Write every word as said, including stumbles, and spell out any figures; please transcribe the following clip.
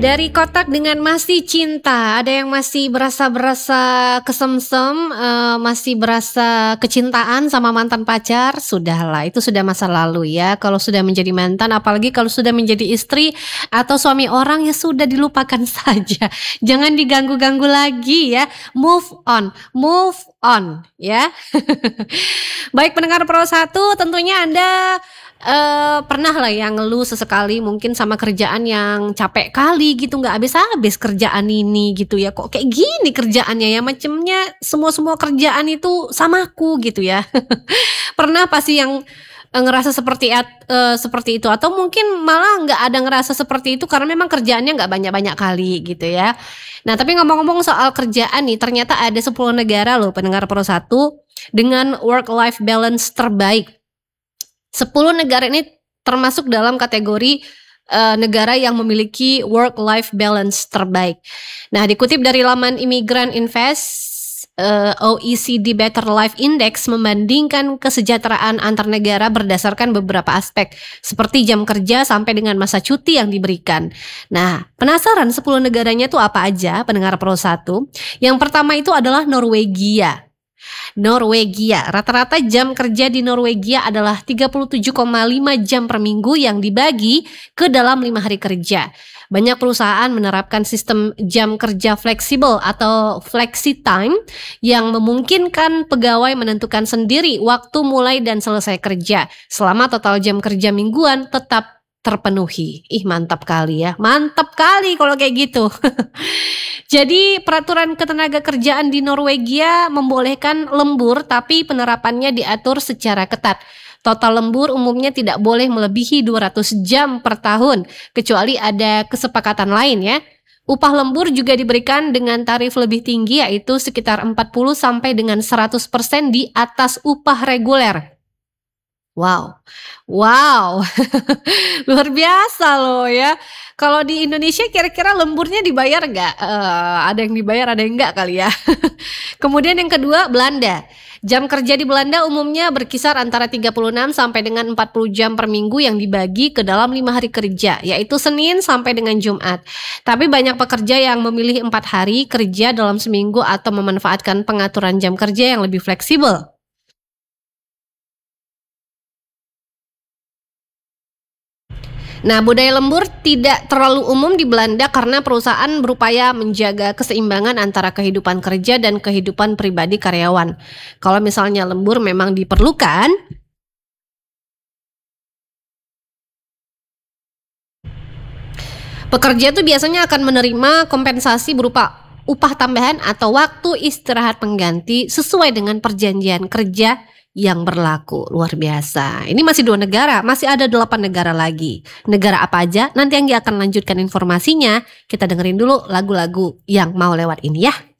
Dari kotak dengan masih cinta, ada yang masih berasa-berasa kesemsem, eee, masih berasa kecintaan sama mantan pacar, sudahlah itu sudah masa lalu ya. Kalau sudah menjadi mantan, apalagi kalau sudah menjadi istri atau suami orang, ya sudah dilupakan saja. Jangan diganggu-ganggu lagi ya, move on move on ya. Baik pendengar Pro satu, tentunya Anda, eee, pernahlah ya ngeluh sesekali mungkin sama kerjaan yang capek kali gitu, nggak habis-habis kerjaan ini gitu ya, kok kayak gini kerjaannya ya, macemnya semua-semua kerjaan itu samaku gitu ya. Pernah pasti yang, eee, ngerasa seperti at eee, seperti itu atau mungkin malah nggak ada ngerasa seperti itu karena memang kerjaannya nggak banyak-banyak kali gitu ya. Nah tapi ngomong-ngomong soal kerjaan nih, ternyata ada sepuluh negara loh pendengar Pro satu dengan work life balance terbaik. sepuluh negara ini termasuk dalam kategori, eee, negara yang memiliki work life balance terbaik. Nah dikutip dari laman Imigran Invest, eee, O E C D Better Life Index membandingkan kesejahteraan antar negara berdasarkan beberapa aspek, seperti jam kerja sampai dengan masa cuti yang diberikan. Nah, penasaran sepuluh negaranya tuh apa aja pendengar Pro satu? Yang pertama itu adalah Norwegia. Norwegia, rata-rata jam kerja di Norwegia adalah tiga puluh tujuh koma lima jam per minggu yang dibagi ke dalam lima hari kerja. Banyak perusahaan menerapkan sistem jam kerja fleksibel atau flexi time yang memungkinkan pegawai menentukan sendiri waktu mulai dan selesai kerja, selama total jam kerja mingguan tetap terpenuhi. Ih mantap kali ya, mantap kali kalau kayak gitu. Jadi peraturan ketenagakerjaan di Norwegia membolehkan lembur tapi penerapannya diatur secara ketat. Total lembur umumnya tidak boleh melebihi dua ratus jam per tahun, kecuali ada kesepakatan lain ya. Upah lembur juga diberikan dengan tarif lebih tinggi, yaitu sekitar empat puluh sampai dengan seratus persen di atas upah reguler. Wow, wow, luar biasa loh ya. Kalau di Indonesia kira-kira lemburnya dibayar nggak? Eee, ada yang dibayar, ada yang nggak kali ya. Kemudian yang kedua, Belanda. Jam kerja di Belanda umumnya berkisar antara tiga puluh enam sampai dengan empat puluh jam per minggu yang dibagi ke dalam lima hari kerja, yaitu Senin sampai dengan Jumat. Tapi banyak pekerja yang memilih empat hari kerja dalam seminggu atau memanfaatkan pengaturan jam kerja yang lebih fleksibel. Nah, budaya lembur tidak terlalu umum di Belanda karena perusahaan berupaya menjaga keseimbangan antara kehidupan kerja dan kehidupan pribadi karyawan. Kalau misalnya lembur memang diperlukan, pekerja tuh biasanya akan menerima kompensasi berupa upah tambahan atau waktu istirahat pengganti sesuai dengan perjanjian kerja yang berlaku. Luar biasa. Ini masih dua negara, masih ada delapan negara lagi. Negara apa aja? Nanti Anggi akan lanjutkan informasinya. Kita dengerin dulu lagu-lagu yang mau lewat ini ya.